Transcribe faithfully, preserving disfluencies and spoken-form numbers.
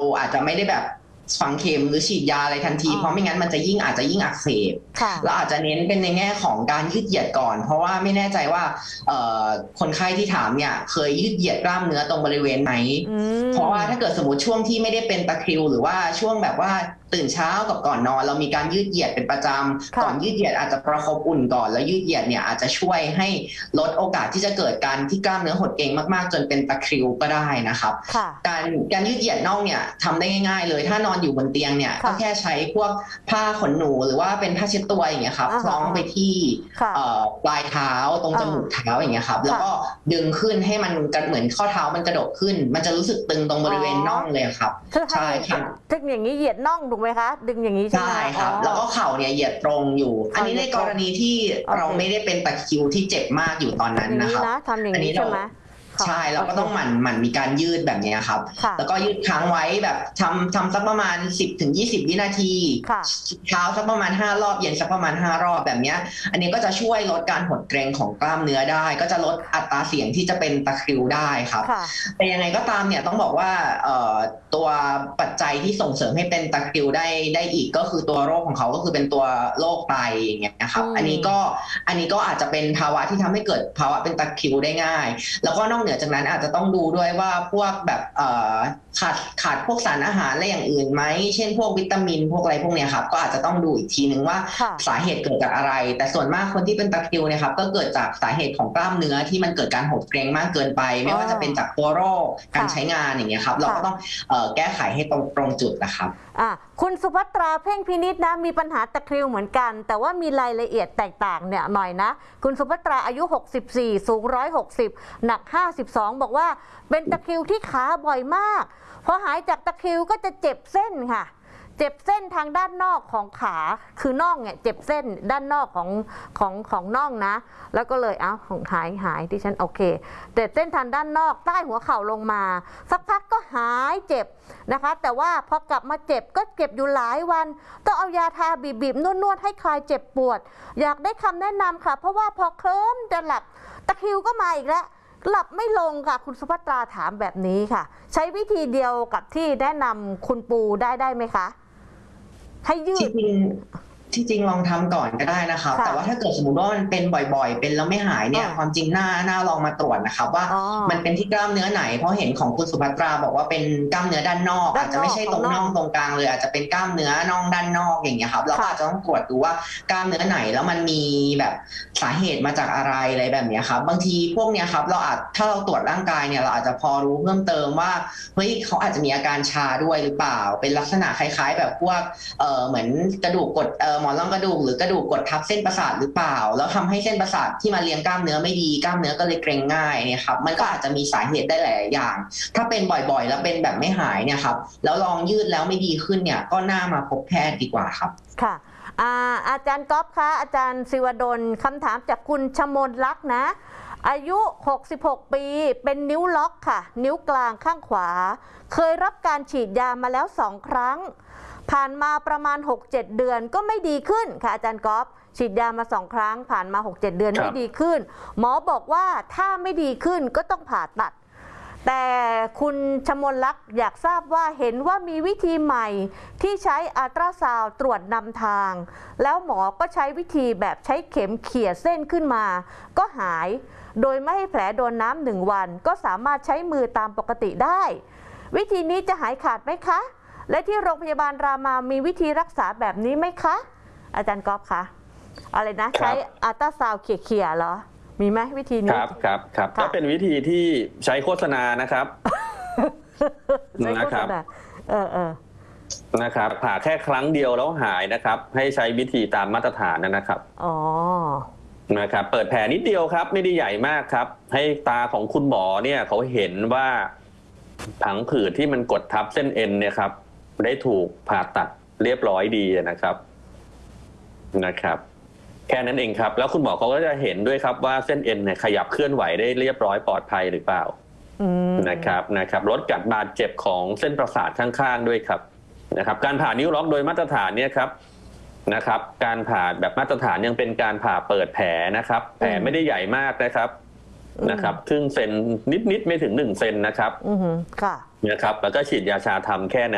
อาจจะไม่ได้แบบฝังเข็มหรือฉีดยาอะไรทันทีเพราะไม่งั้นมันจะยิ่งอาจจะยิ่งอักเสบเราอาจจะเน้นเป็นในแง่ของการยืดเหยียดก่อนเพราะว่าไม่แน่ใจว่าคนไข้ที่ถามเนี่ยเคยยืดเหยียดกล้ามเนื้อตรงบริเวณไหนเพราะว่าถ้าเกิดสมมติช่วงที่ไม่ได้เป็นตะคริวหรือว่าช่วงแบบว่าตื่นเช้ากับก่อนนอนเรามีการยืดเหยียดเป็นประจำก่อนยืดเหยียดอาจจะประคบอุ่นก่อนแล้วยืดเหยียดเนี่ยอาจจะช่วยให้ลดโอกาสที่จะเกิดการที่กล้ามเนื้อหดเกร็งมากๆจนเป็นตะคริวก็ได้นะครับการการยืดเหยียดน่องเนี่ยทำได้ง่ายๆเลยถ้านอนอยู่บนเตียงเนี่ยก็แค่ใช้พวกผ้าขนหนูหรือว่าเป็นผ้าเช็ดตัวอย่างเงี้ยครับคล้องไปที่ปลายเท้าตรงจมูกเท้าอย่างเงี้ยครับแล้วก็ดึงขึ้นให้มันเหมือนข้อเท้ามันกระดกขึ้นมันจะรู้สึกตึงตรงบริเวณน่องเลยครับใช่ครับดึงอย่างนี้เหยียดน่องถูกไหมคะดึงอย่างนี้ใช่ไหมครับแล้วก็เข่าเนี่ยเหยียดตรงอยู่อันนี้ในกรณีที่เราไม่ได้เป็นตะคริวที่เจ็บมากอยู่ตอนนั้นนะครับอันนี้ใช่ไหมใช่เราก็ต้องหมั่นหมั่นมีการยืดแบบนี้ครับแล้วก็ยืดค้างไว้แบบทำทำสักประมาณ สิบถึงยี่สิบ วินาทีเช้าสักประมาณห้ารอบเย็นสักประมาณห้ารอบแบบนี้อันนี้ก็จะช่วยลดการหดเกร็งของกล้ามเนื้อได้ก็จะลดอัตราเสี่ยงที่จะเป็นตะคริวได้ครับแต่ยังไงก็ตามเนี่ยต้องบอกว่าตัวปัจจัยที่ส่งเสริมให้เป็นตะคริวได้ได้อีกก็คือตัวโรคของเขาก็คือเป็นตัวโรคไตอย่างเงี้ยนะครับอันนี้ก็อันนี้ก็อาจจะเป็นภาวะที่ทำให้เกิดภาวะเป็นตะคริวได้ง่ายแล้วก็นอกเหนือจากนั้นอาจจะต้องดูด้วยว่าพวกแบบขาดขาดพวกสารอาหารอะไรอย่างอื่นไหมเช่นพวกวิตามินพวกอะไรพวกนี้ครับก็อาจจะต้องดูอีกทีนึงว่าสาเหตุเกิดจากอะไรแต่ส่วนมากคนที่เป็นตะคริวเนี่ยครับก็เกิดจากสาเหตุของกล้ามเนื้อที่มันเกิดการหดเกร็งมากเกินไปไม่ว่าจะเป็นจากตัวโรคการใช้งานอย่างเงี้ยครับเราก็ต้องแก้ไขให้ตรงตรงจุดนะครับอ่ะคุณสุภัตราเพ่งพินิจนะมีปัญหาตะคริวเหมือนกันแต่ว่ามีรายละเอียดแตกต่างเนี่ยหน่อยนะคุณสุภัตราอายุหกสิบสี่สูงหนึ่งร้อยหกสิบหนักห้าสิบสองบอกว่าเป็นตะคริวที่ขาบ่อยมากพอหายจากตะคริวก็จะเจ็บเส้นค่ะเจ็บเส้นทางด้านนอกของขาคือน่องเนี่ยเจ็บเส้นด้านนอกของของของน่องนะแล้วก็เลยเอ้าหายหายที่ฉันโอเคแต่เส้นทางด้านนอกใต้หัวเข่าลงมาสักพักก็หายเจ็บนะคะแต่ว่าพอกลับมาเจ็บก็เจ็บอยู่หลายวันต้องเอายาทาบีบๆนวดๆให้คลายเจ็บปวดอยากได้คำแนะนำค่ะเพราะว่าพอเคลิ้มจะหลับตะคริวก็มาอีกแล้วหลับไม่ลงค่ะคุณสุภัตราถามแบบนี้ค่ะใช้วิธีเดียวกับที่แนะนำคุณปูได้ได้ไหมคะให้ยืดที่จริงลองทำก่อนก็ได้นะครับแต่ว่าถ้าเกิดสมมติว่ามันเป็นบ่อยๆเป็นแล้วไม่หายเนี่ยความจริงหน้าหน้าลองมาตรวจนะครับว่ามันเป็นที่กล้ามเนื้อไหนเพราะเห็นของคุณสุภัตราบอกว่าเป็นกล้ามเนื้อด้านนอกอาจจะไม่ใช่ตรงน่องตรงกลางเลยอาจจะเป็นกล้ามเนื้อน่องด้านนอกอย่างเงี้ยครับเราอาจจะต้องตรวจดูว่ากล้ามเนื้อไหนแล้วมันมีแบบสาเหตุมาจากอะไรอะไรแบบนี้ครับบางทีพวกเนี้ยครับเราอาจถ้าเราตรวจร่างกายเนี่ยเราอาจจะพอรู้เพิ่มเติมว่าเฮ้ยเขาอาจจะมีอาการชาด้วยหรือเปล่าเป็นลักษณะคล้ายๆแบบพวกเออเหมือนกระดูกกดเออหมอนรองกระดูกหรือกระดูกกดทับเส้นประสาทหรือเปล่าแล้วทำให้เส้นประสาทที่มาเลี้ยงกล้ามเนื้อไม่ดีกล้ามเนื้อก็เลยเกร็งง่ายเนี่ยครับมันก็อาจจะมีสาเหตุได้หลายอย่างถ้าเป็นบ่อยๆแล้วเป็นแบบไม่หายเนี่ยครับแล้วลองยืดแล้วไม่ดีขึ้นเนี่ยก็น่ามาพบแพทย์ดีกว่าครับค่ะอาอาจารย์ก๊อฟคะอาจารย์ศิวดลคำถามจากคุณชมนลักษณ์นะอายุหกสิบหกปีเป็นนิ้วล็อกค่ะนิ้วกลางข้างขวาเคยรับการฉีดยามาแล้วสองครั้งผ่านมาประมาณ หกเจ็ด เดือนก็ไม่ดีขึ้นค่ะอาจารย์ก๊อฟฉีดยามาสองครั้งผ่านมา หกเจ็ด เดือนไม่ดีขึ้นหมอบอกว่าถ้าไม่ดีขึ้นก็ต้องผ่าตัดแต่คุณชมนลักษณ์อยากทราบว่าเห็นว่ามีวิธีใหม่ที่ใช้อัลตราซาวด์ตรวจนำทางแล้วหมอก็ใช้วิธีแบบใช้เข็มเขี่ยเส้นขึ้นมาก็หายโดยไม่ให้แผลโดนน้ำหนึ่งวันก็สามารถใช้มือตามปกติได้วิธีนี้จะหายขาดไหมคะและที่โรงพยาบาลรามามีวิธีรักษาแบบนี้ไหมคะอาจารย์ก๊อฟคะอะไรนะใช้อัลตราซาวด์เขี่ยๆเหรอมีไหมวิธีนี้ครับครับครับก็เป็นวิธีที่ใช้โฆษณานะครับนะครับเออเออนะครับผ่าแค่ครั้งเดียวแล้วหายนะครับให้ใช้วิธีตามมาตรฐานนะครับอ๋อนะครับเปิดแผลนิดเดียวครับไม่ได้ใหญ่มากครับให้ตาของคุณหมอเนี่ยเขาเห็นว่าผังผืดที่มันกดทับเส้นเอ็นเนี่ยครับได้ถูกผ่าตัดเรียบร้อยดีนะครับนะครับแค่นั้นเองครับแล้วคุณหมอเขาก็จะเห็นด้วยครับว่าเส้นเอ็นเนี่ยขยับเคลื่อนไหวได้เรียบร้อยปลอดภัยหรือเปล่านะครับนะครับลดการบาดเจ็บของเส้นประสาทข้างๆด้วยครับนะครับการผ่านิ้วล็อกโดยมาตรฐานเนี่ยครับนะครับการผ่าแบบมาตรฐานยังเป็นการผ่าเปิดแผลนะครับแผลไม่ได้ใหญ่มากนะครับนะครับครึ่งเซนนิดๆไม่ถึงหนึ่งเซนนะครับค่ะนะครับแล้วก็ฉีดยาชาทำแค่นั้น